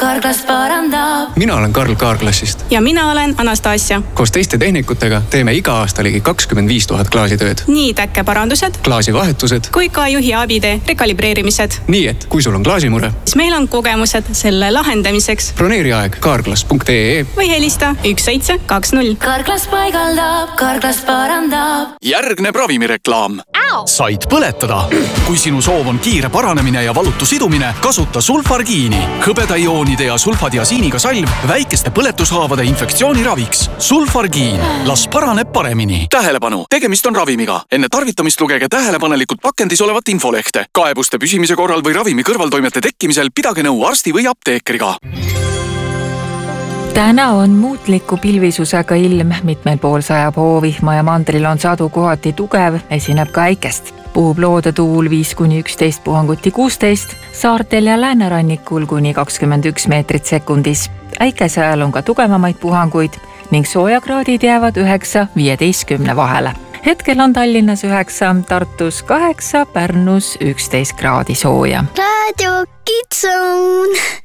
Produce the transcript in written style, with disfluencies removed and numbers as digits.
Carglass parandab. Mina olen Karl Carglassist. Ja mina olen Anastasia. Koos teiste tehnikutega teeme iga aasta ligi 25 000 klaasitööd. Nii täkkeparandused, klaasivahetused kui ka juhi abide rekalibreerimised. Nii et kui sul on klaasimure, siis meil on kogemused selle lahendamiseks. Broneeri aeg carglass.ee või helista 1720. Carglass paigaldab, Carglass parandab. Järgneb ravimireklaam. Said põletada. Kui sinu soov on kiire paranemine ja valutu sidumine, kasuta sulfargiini. Hõbedaioonide ja sulfadiasiiniga salv väikeste põletushaavade infektsiooni raviks. Sulfargiin. Las paraneb paremini. Tähelepanu! Tegemist on ravimiga. Enne tarvitamist lugege tähelepanelikult pakendis olevat infolehte. Kaebuste püsimise korral või ravimi kõrvaltoimete tekkimisel pidage nõu arsti või apteekriga. Täna on muutliku pilvisusega ilm, mitmel pool sajab hoovihma ja mandril on sadu kohati tugev, esineb ka äikest. Puhub loodetuul 5–11 puhanguti 16, saartel ja läänerannikul kuni 21 meetrit sekundis. Äikese ajal on ka tugevamaid puhanguid ning soojakraadid jäävad 9–15 vahele. Hetkel on Tallinnas 9, Tartus 8, Pärnus 11 kraadi sooja. Radio Kids Zone.